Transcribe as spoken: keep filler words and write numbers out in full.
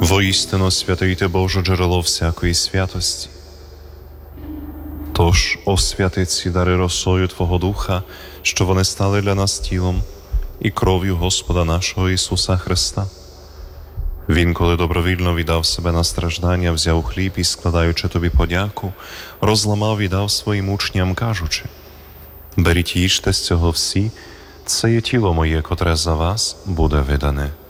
Воістину святий ти, Боже, джерело всякої святості. Тож освяти ці дари росою Твого Духа, що вони стали для нас тілом і кров'ю Господа нашого Ісуса Христа. Він, коли добровільно віддав себе на страждання, взяв хліб і, складаючи Тобі подяку, розламав і дав своїм учням, кажучи: «Беріть, їжте з цього всі, це є тіло моє, котре за вас буде видане».